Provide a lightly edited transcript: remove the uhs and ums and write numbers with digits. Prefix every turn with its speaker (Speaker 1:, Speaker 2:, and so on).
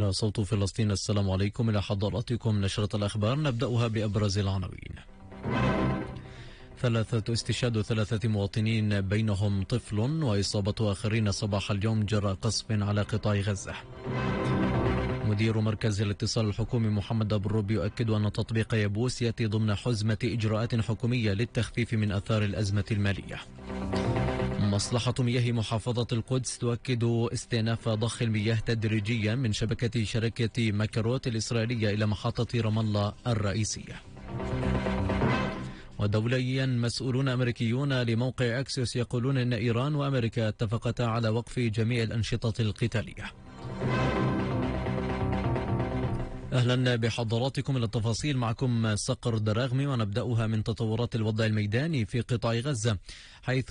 Speaker 1: هنا صوت فلسطين. السلام عليكم، إلى حضراتكم نشرة الأخبار، نبدأها بأبرز العناوين. استشهاد 3 مواطنين بينهم طفل وإصابة آخرين صباح اليوم جراء قصف على قطاع غزة. مدير مركز الاتصال الحكومي محمد أبو الرب يؤكد أن تطبيق يبوس يأتي ضمن حزمة إجراءات حكومية للتخفيف من آثار الأزمة المالية. مصلحة مياه محافظة القدس تؤكد استئناف ضخ المياه تدريجيا من شركة ماكروت الإسرائيلية إلى محطة رام الله الرئيسية. ودوليا مسؤولون أمريكيون لموقع أكسيوس يقولون أن إيران وأمريكا اتفقتا على وقف جميع الأنشطة القتالية. أهلا بحضراتكم إلى التفاصيل، معكم صقر دراغمي، ونبدأها من تطورات الوضع الميداني في قطاع غزة، حيث